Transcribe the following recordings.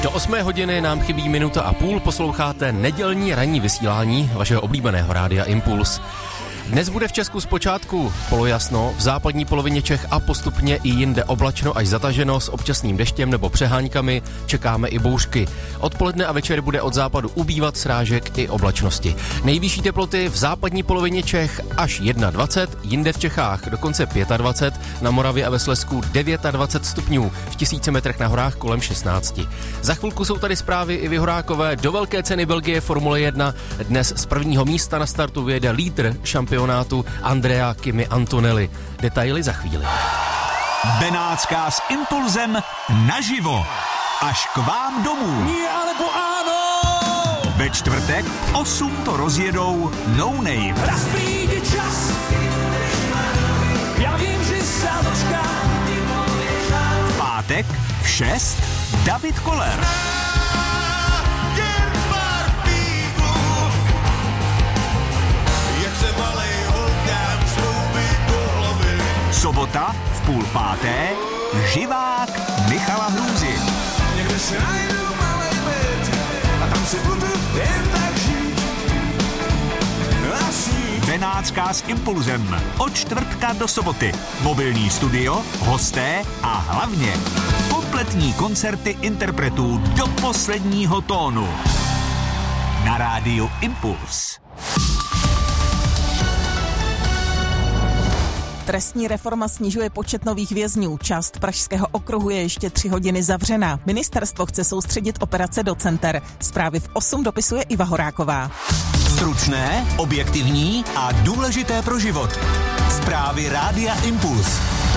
Do 8 hodiny nám chybí minuta a půl, posloucháte nedělní ranní vysílání vašeho oblíbeného rádia Impuls. Dnes bude v Česku zpočátku polojasno, v západní polovině Čech a postupně i jinde oblačno až zataženo s občasným deštěm nebo přeháňkami, čekáme i bouřky. Odpoledne a večer bude od západu ubývat srážek i oblačnosti. Nejvyšší teploty v západní polovině Čech až 21, jinde v Čechách dokonce 25, na Moravě a ve Slezsku 29 stupňů, v 1000 metrech na horách kolem 16. Za chvilku jsou tady zprávy i vyhorákové do velké ceny Belgie Formule 1. Dnes z prvního místa na startu vyjede lídr šampionátu Andrea Kimi Antonelli. Detaily za chvíli. Benátská s Impulzem naživo. Až k vám domů. Nie, alebo áno! Ve čtvrtek 8 to rozjedou No Name. Raz príde čas, ja vím, že sa dočkám. V pátek v 6 David Koller. Sobota v 4:30 živák Michala Hrůzy. Někde si najdu malej byt a tam si budu jen tak žít. Benátská s Impulzem od čtvrtka do soboty. Mobilní studio, hosté a hlavně kompletní koncerty interpretů do posledního tónu. Na rádiu Impuls. Trestní reforma snižuje počet nových vězňů. Část Pražského okruhu je ještě 3 hodiny zavřená. Ministerstvo chce soustředit operace do center. Zprávy v 8 dopisuje Iva Horáková. Stručné, objektivní a důležité pro život. Zprávy rádia Impuls.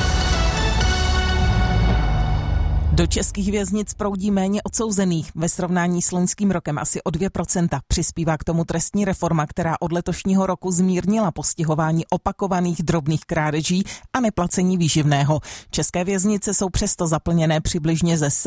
Do českých věznic proudí méně odsouzených, ve srovnání s loňským rokem asi o 2%. Přispívá k tomu trestní reforma, která od letošního roku zmírnila postihování opakovaných drobných krádeží a neplacení výživného. České věznice jsou přesto zaplněné přibližně ze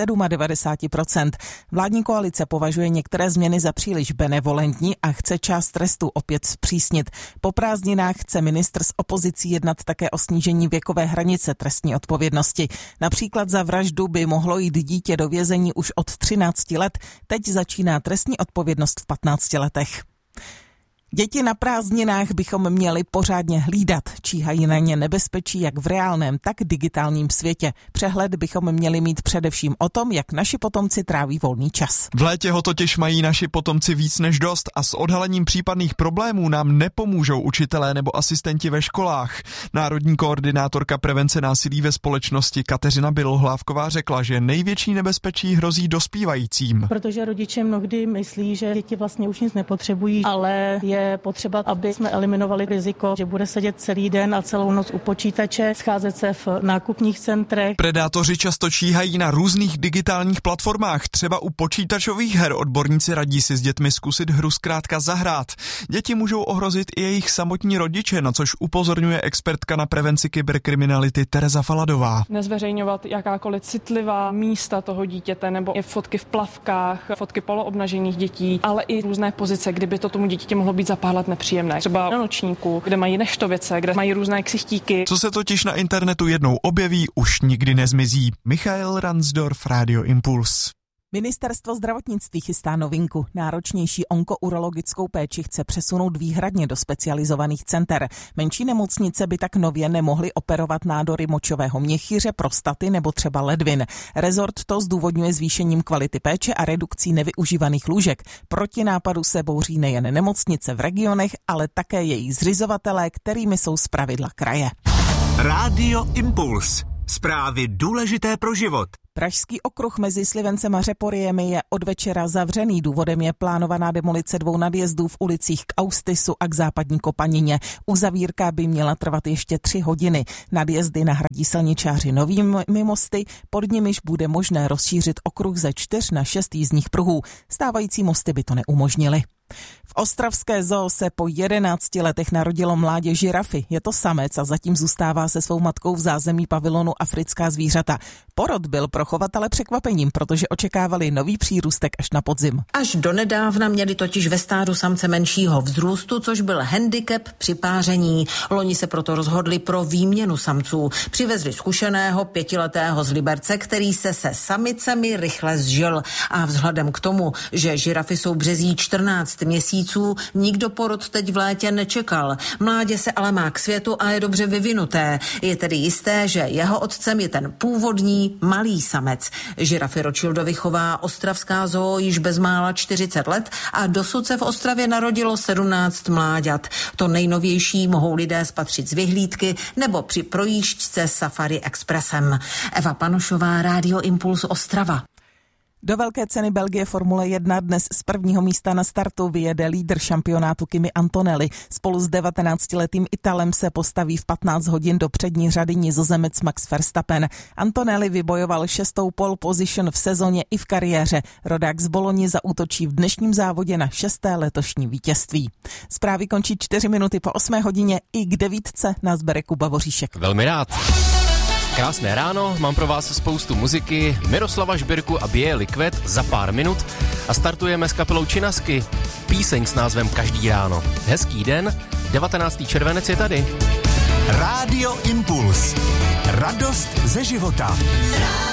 97%. Vládní koalice považuje některé změny za příliš benevolentní a chce část trestu opět zpřísnit. Po prázdninách chce ministr s opozicí jednat také o snížení věkové hranice trestní odpovědnosti. Například za vraždu by mohlo jít dítě do vězení už od 13 let, teď začíná trestní odpovědnost v 15 letech. Děti na prázdninách bychom měli pořádně hlídat. Číhají na ně nebezpečí jak v reálném, tak digitálním světě. Přehled bychom měli mít především o tom, jak naši potomci tráví volný čas. V létě ho totiž mají naši potomci víc než dost a s odhalením případných problémů nám nepomůžou učitelé nebo asistenti ve školách. Národní koordinátorka prevence násilí ve společnosti Kateřina Bělohlávková řekla, že největší nebezpečí hrozí dospívajícím. Protože rodiče mnohdy myslí, že děti vlastně už nic nepotřebují, ale je potřeba, aby jsme eliminovali riziko, že bude sedět celý den a celou noc u počítače, scházet se v nákupních centrech. Predátoři často číhají na různých digitálních platformách, třeba u počítačových her. Odborníci radí si s dětmi zkusit hru zkrátka zahrát. Děti můžou ohrozit i jejich samotní rodiče, na což upozorňuje expertka na prevenci kyberkriminality Tereza Faladová. Nezveřejňovat jakákoliv citlivá místa toho dítěte nebo i fotky v plavkách, fotky poloobnažených dětí, ale i různé pozice, kdyby to tomu dítěti mohlo být za pár let nepříjemné. Třeba na nočníku, kde mají neštovice, kde mají různé ksichtíky. Co se totiž na internetu jednou objeví, už nikdy nezmizí. Michael Ransdorf, Radio Impuls. Ministerstvo zdravotnictví chystá novinku. Náročnější onkourologickou péči chce přesunout výhradně do specializovaných center. Menší nemocnice by tak nově nemohly operovat nádory močového měchýře, prostaty nebo třeba ledvin. Rezort to zdůvodňuje zvýšením kvality péče a redukcí nevyužívaných lůžek. Proti nápadu se bouří nejen nemocnice v regionech, ale také jejich zřizovatelé, kterými jsou zpravidla kraje. Rádio Impuls. Zprávy důležité pro život. Pražský okruh mezi Slivencem a Řeporiemi je od večera zavřený. Důvodem je plánovaná demolice 2 nadjezdů v ulicích k Austisu a k Západní Kopanině. Uzavírka by měla trvat ještě 3 hodiny. Nadjezdy nahradí silničáři novými mosty, pod nimiž bude možné rozšířit okruh ze 4 na 6 jízdních pruhů. Stávající mosty by to neumožnily. V ostravské zoo se po 11 letech narodilo mládě žirafy. Je to samec a zatím zůstává se svou matkou v zázemí pavilonu Africká zvířata. Porod byl pro chovatele překvapením, protože očekávali nový přírůstek až na podzim. Až donedávna měli totiž ve stádu samce menšího vzrůstu, což byl handicap při páření. Loni se proto rozhodli pro výměnu samců. Přivezli zkušeného 5letého z Liberce, který se samicemi rychle zžil. A vzhledem k tomu, že žirafy jsou březí 14 měsíců, nikdo porod teď v létě nečekal. Mládě se ale má k světu a je dobře vyvinuté. Je tedy jisté, že jeho otcem je ten původní malý samec. Žirafy Rothschildovi chová ostravská zoo již bezmála 40 let a dosud se v Ostravě narodilo 17 mláďat. To nejnovější mohou lidé spatřit z vyhlídky nebo při projížďce Safari Expressem. Eva Panošová, Rádio Impuls Ostrava. Do velké ceny Belgie Formule 1 dnes z prvního místa na startu vyjede lídr šampionátu Kimi Antonelli. Spolu s 19letým Italem se postaví v 15 hodin do přední řady Nizozemec Max Verstappen. Antonelli vybojoval 6. pole position v sezóně i v kariéře. Rodák z Boloni zaútočí v dnešním závodě na 6. letošní vítězství. Zprávy končí 4 minuty po 8 hodině, i k 9 nás bere Kuba Voříšek. Velmi rád. Krásné ráno, mám pro vás spoustu muziky, Miroslava Žbirku a Bije Liquid za pár minut a startujeme s kapelou Činasky. Píseň s názvem Každý ráno. Hezký den, 19. červenec je tady. Rádio Impuls. Radost ze života.